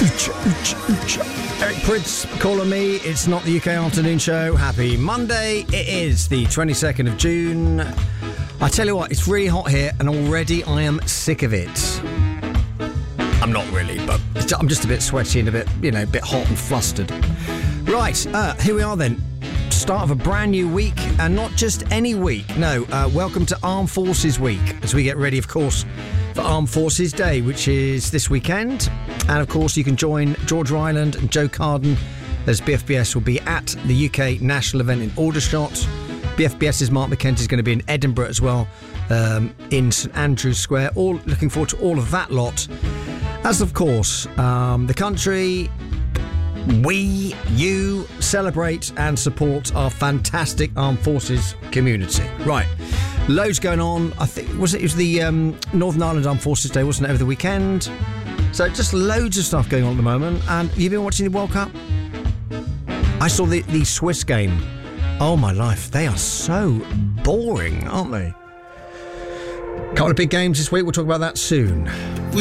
Eric Prince calling me. It's not the UK afternoon show. Happy Monday. It is the 22nd of June. I tell you what, it's really hot here and already I am sick of it. I'm not really, but I'm just a bit sweaty and a bit hot and flustered. Right, here we are then. Start of a brand new week, and not just any week. No, welcome to Armed Forces Week, as we get ready, of course, for Armed Forces Day, which is this weekend. And of course, you can join George Ryland and Joe Carden, as BFBS will be at the UK national event in Aldershot. BFBS's Mark McKenzie is going to be in Edinburgh as well, in St Andrew's Square. All looking forward to all of that lot. As of course, the country, you celebrate and support our fantastic Armed Forces community. Right, loads going on. I think it was the Northern Ireland Armed Forces Day, wasn't it, over the weekend? So just loads of stuff going on at the moment. And have you been watching the World Cup? I saw the Swiss game. Oh my life, they are so boring, aren't they? Couple of big games this week. We'll talk about that soon.